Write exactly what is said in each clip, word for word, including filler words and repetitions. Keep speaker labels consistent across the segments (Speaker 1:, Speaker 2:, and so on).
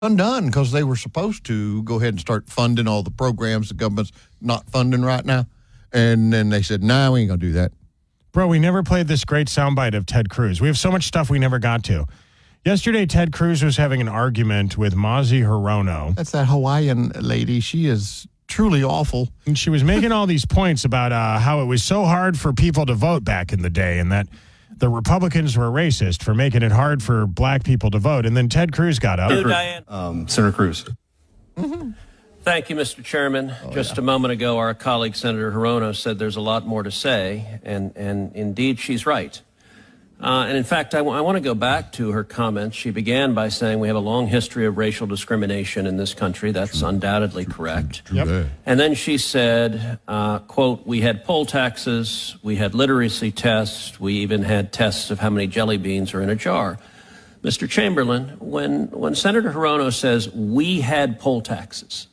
Speaker 1: undone because they were supposed to go ahead and start funding all the programs the government's not funding right now. And then they said, nah, we ain't going to do that.
Speaker 2: Bro, we never played this great soundbite of Ted Cruz. We have so much stuff we never got to. Yesterday, Ted Cruz was having an argument with Mazi Hirono.
Speaker 1: That's that Hawaiian lady. She is truly awful.
Speaker 2: And she was making all these points about uh, how it was so hard for people to vote back in the day and that the Republicans were racist for making it hard for black people to vote. And then Ted Cruz got up.
Speaker 3: Hello, Diane.
Speaker 4: Um, Senator Cruz.
Speaker 3: Mm-hmm. Thank you, Mister Chairman.
Speaker 1: Oh,
Speaker 3: Just
Speaker 1: yeah.
Speaker 3: a moment ago, our colleague, Senator Hirono, said there's a lot more to say, and, and indeed, she's right. Uh, and in fact, I, w- I want to go back to her comments. She began by saying we have a long history of racial discrimination in this country. That's true. Undoubtedly true, correct.
Speaker 2: True, true. Yep.
Speaker 3: And then she said, uh, quote, we had poll taxes, we had literacy tests, we even had tests of how many jelly beans are in a jar. Mister Chamberlain, when, when Senator Hirono says we had poll taxes,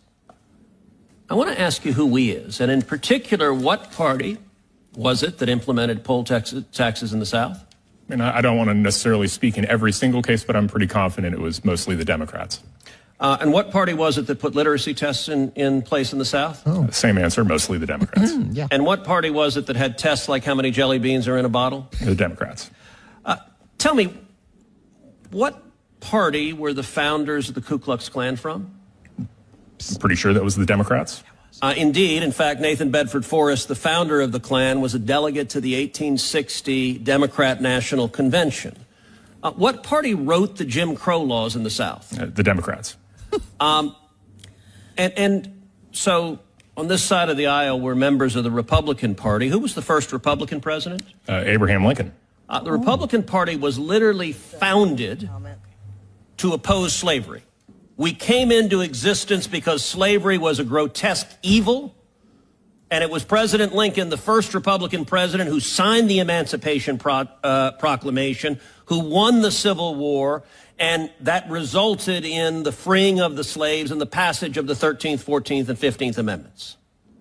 Speaker 3: I want to ask you who we is, and in particular, what party was it that implemented poll tax- taxes in the South?
Speaker 4: And I don't want to necessarily speak in every single case, but I'm pretty confident it was mostly the Democrats.
Speaker 3: Uh, and what party was it that put literacy tests in, in place in the South?
Speaker 4: Oh. Same answer, mostly the Democrats.
Speaker 1: Mm, yeah.
Speaker 3: And what party was it that had tests like how many jelly beans are in a bottle?
Speaker 4: The Democrats.
Speaker 3: Uh, tell me, what party were the founders of the Ku Klux Klan from?
Speaker 4: I'm pretty sure that was the Democrats.
Speaker 3: Uh, indeed. In fact, Nathan Bedford Forrest, the founder of the Klan, was a delegate to the eighteen sixty Democrat National Convention. Uh, what party wrote the Jim Crow laws in the South?
Speaker 4: Uh, the Democrats.
Speaker 3: um, and, and so on this side of the aisle were members of the Republican Party. Who was the first Republican president?
Speaker 4: Uh, Abraham Lincoln.
Speaker 3: Uh, the Republican Party was literally founded to oppose slavery. We came into existence because slavery was a grotesque evil, and it was President Lincoln, the first Republican president, who signed the Emancipation Pro- uh, Proclamation, who won the Civil War, and that resulted in the freeing of the slaves and the passage of the thirteenth, fourteenth, and fifteenth Amendments.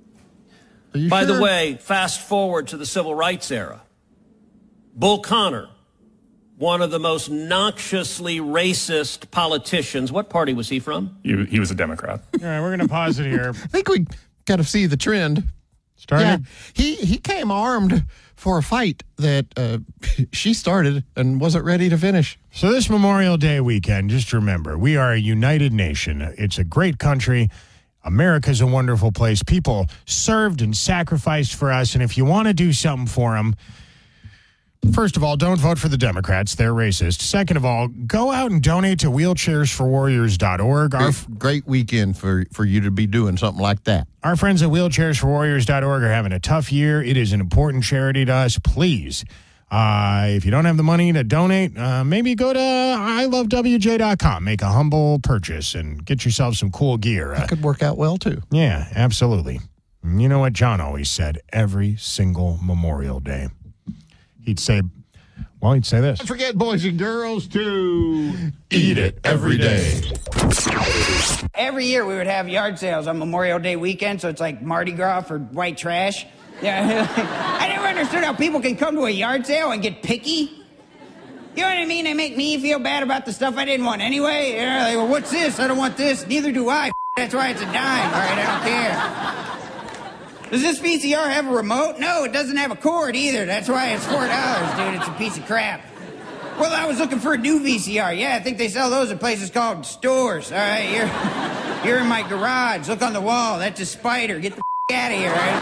Speaker 3: By
Speaker 1: sure?
Speaker 3: the way, fast forward to the Civil Rights era. Bull Connor, one of the most noxiously racist politicians. What party was he from?
Speaker 4: He, he was a Democrat.
Speaker 2: All right, we're going to pause it here.
Speaker 1: I think we got to see the trend.
Speaker 2: Started?
Speaker 1: Yeah, he, he came armed for a fight that uh, she started and wasn't ready to finish.
Speaker 2: So this Memorial Day weekend, just remember, we are a united nation. It's a great country. America's a wonderful place. People served and sacrificed for us, and if you want to do something for them, first of all, don't vote for the Democrats. They're racist. Second of all, go out and donate to wheelchairs for warriors dot org. Our,
Speaker 1: Great, great weekend for, for you to be doing something like that.
Speaker 2: our friends at wheelchairs for warriors dot org are having a tough year. It is an important charity to us. Please, uh, if you don't have the money to donate, uh, maybe go to I love W J dot com. Make a humble purchase and get yourself some cool gear. Uh,
Speaker 1: That could work out well, too.
Speaker 2: yeah, absolutely. And you know what John always said every single Memorial Day? He'd say, well, he'd say this.
Speaker 5: Don't forget, boys and girls, to
Speaker 1: Eat it every day.
Speaker 6: Every year we would have yard sales on Memorial Day weekend, so it's like Mardi Gras for white trash. Yeah, I never understood how people can come to a yard sale and get picky. You know what I mean? They make me feel bad about the stuff I didn't want anyway. You know, like, well, what's this? I don't want this. Neither do I. That's why it's a dime. All right, I don't care. Does this V C R have a remote? No, it doesn't have a cord either. That's why it's four dollars, dude. It's a piece of crap. Well, I was looking for a new V C R. Yeah, I think they sell those at places called stores. All right, you're, you're in my garage. Look on the wall. That's a spider. Get the f- out of here, all right?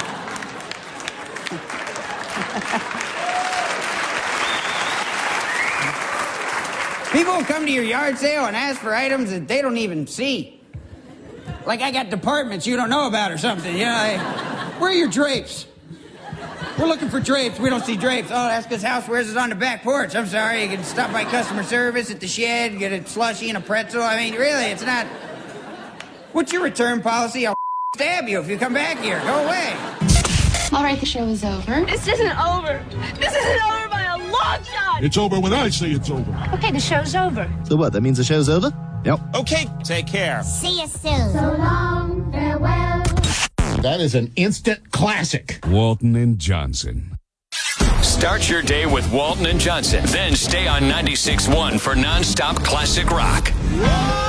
Speaker 6: People will come to your yard sale and ask for items that they don't even see. Like I got departments you don't know about or something. You know, like, where are your drapes? We're looking for drapes. We don't see drapes. Oh, that's because Housewares is on the back porch. I'm sorry. You can stop by customer service at the shed, get a slushie and a pretzel. I mean, really, it's not... What's your return policy? I'll stab you if you come back here. Go away.
Speaker 7: All right, the show is over.
Speaker 8: This isn't over. This isn't over by a long shot.
Speaker 5: It's over when I say it's over.
Speaker 8: Okay, the show's over.
Speaker 9: So what, that means the show's over? Yep.
Speaker 10: Okay, take care.
Speaker 11: See you soon.
Speaker 12: So long, farewell.
Speaker 5: That is an instant classic.
Speaker 13: Walton and Johnson.
Speaker 14: Start your day with Walton and Johnson. Then stay on ninety-six point one for nonstop classic rock.